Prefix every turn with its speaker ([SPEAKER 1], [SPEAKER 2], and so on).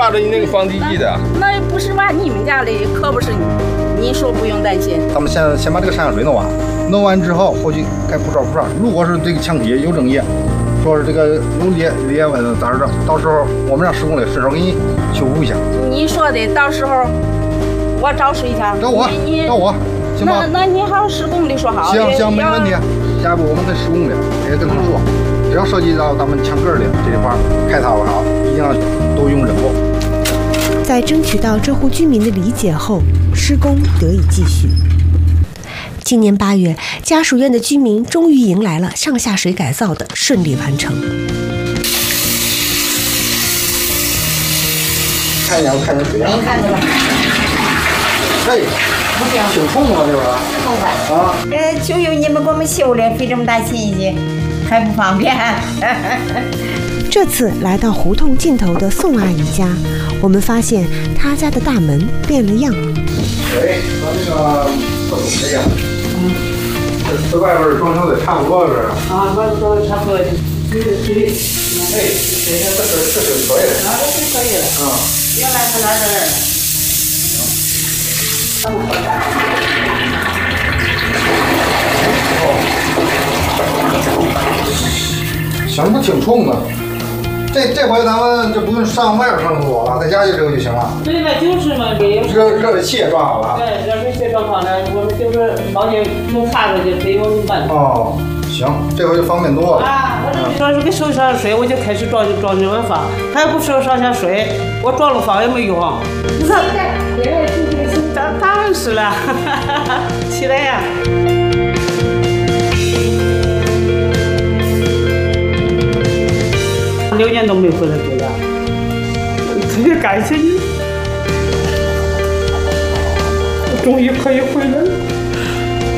[SPEAKER 1] 着你那个放地基的。
[SPEAKER 2] 那不是骂你们家的，可不是你。你说不用担心。
[SPEAKER 3] 咱们先把这个山水弄完，弄完之后后期该铺罩铺罩。如果是这个墙体有争议，说是这个有裂纹咋着，到时候我们让施工的顺手给你修补一下。
[SPEAKER 2] 你说的到时候我找谁去？
[SPEAKER 3] 找我，行吧？
[SPEAKER 2] 那你好，施工的说好。
[SPEAKER 3] 行，没问题。下一步我们跟施工的也跟他们说，只要涉及到咱们墙根的这一块开凿好，一定要都用人工。
[SPEAKER 4] 在争取到这户居民的理解后，施工得以继续。今年8月，家属院的居民终于迎来了上下水改造的顺利完成。
[SPEAKER 3] 看一眼水样。
[SPEAKER 2] 您看见了？
[SPEAKER 3] 嘿，挺痛啊，这吧？
[SPEAKER 2] 痛快
[SPEAKER 3] 啊！
[SPEAKER 2] 就由你们给我们修的，费这么大心机，还不方便。
[SPEAKER 4] 这次来到胡同尽头的宋阿姨家，我们发现她家的大门变了样。
[SPEAKER 3] 水和那个厕所这样。这外边装修的差不多是。
[SPEAKER 5] 啊，外边装的差不多。水。
[SPEAKER 3] 哎，这水可以了。
[SPEAKER 5] 啊，这水可以了。
[SPEAKER 3] 嗯。
[SPEAKER 5] 原来是哪儿？
[SPEAKER 3] 行，不挺冲的。这回咱们就不用上外边上厕所了，在家就这个就行了。
[SPEAKER 5] 对了，就是嘛，
[SPEAKER 3] 热水器也装好了。
[SPEAKER 5] 对，热水器装好了，我们就是房间弄差的就得我们办。
[SPEAKER 3] 哦，行，这回就方便多了。
[SPEAKER 5] 啊，我这要是给手上水，我就开始装这碗房，还不手上下水，我装了房也没用。你看，当然是了，起来呀。6年都没回来过家，特别感谢你，我终于可以回来了。